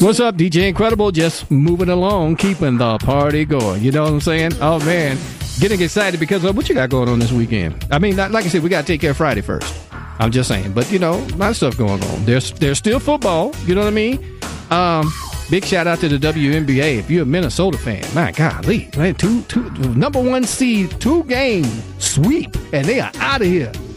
What's up, DJ Incredible? Just moving along, keeping the party going. You know what I'm saying? Oh, man. Getting excited because of what you got going on this weekend. I mean, like I said, we got to take care of Friday first. I'm just saying. But, a lot of stuff going on. There's still football. You know what I mean? Big shout out to the WNBA. If you're a Minnesota fan, my golly, man, two number one seed, 2-game sweep, and they are out of here.